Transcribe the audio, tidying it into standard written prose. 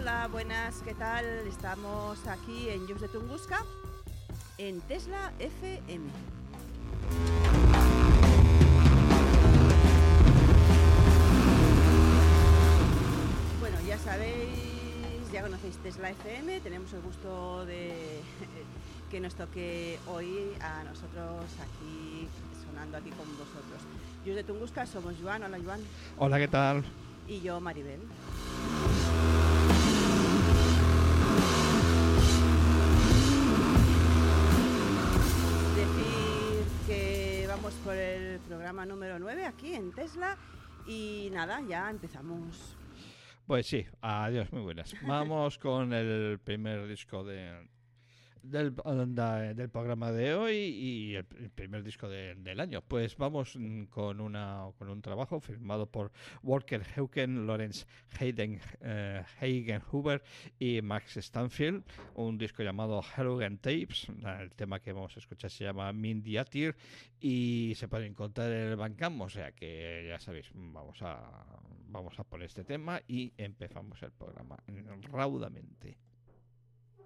Hola, buenas, ¿qué tal? Estamos aquí en Just de Tunguska, en Tesla FM. Bueno, ya sabéis, ya conocéis Tesla FM, tenemos el gusto de que nos toque hoy a nosotros aquí, sonando aquí con vosotros. Just de Tunguska, somos Joan. Hola, Joan. Hola, ¿qué tal? Y yo, Maribel. Decir que vamos por el programa número 9 aquí en Tesla y nada, ya empezamos. Pues sí, adiós, muy buenas. Vamos con el primer disco del programa de hoy y el primer disco del año. Pues vamos con un trabajo firmado por Walker Heuken, Lawrence Hagenhuber y Max Stanfield, un disco llamado Heugen Tapes. El tema que vamos a escuchar se llama Mindiatir y se puede encontrar en el Bandcamp, o sea que ya sabéis, vamos a por este tema y empezamos el programa raudamente.